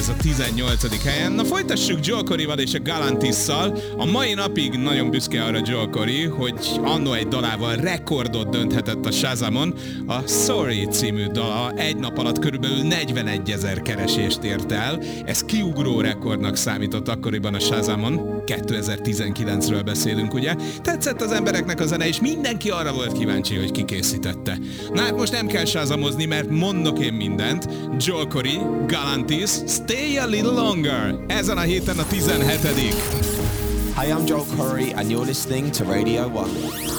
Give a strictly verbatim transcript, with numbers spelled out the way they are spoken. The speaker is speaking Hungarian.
Ez a tizennyolcadik helyen. Na folytassuk Joel Corryval és a Galantisszal. A mai napig nagyon büszke arra Joel Corry, hogy annó egy dalával rekordot dönthetett a Shazamon. A Sorry című dala egy nap alatt körülbelül negyvenegyezer keresést ért el. Ez kiugró rekordnak számított akkoriban a Shazamon. kétezer-tizenkilencről beszélünk, ugye? Tetszett az embereknek a zene, és mindenki arra volt kíváncsi, hogy ki készítette. Na hát most nem kell shazamozni, mert mondok én mindent. Joel Corry, Galantis, Stay a Little Longer. Ezen a héten a tizenhetedik. Hi, I'm Joel Corry and you're listening to Radio one.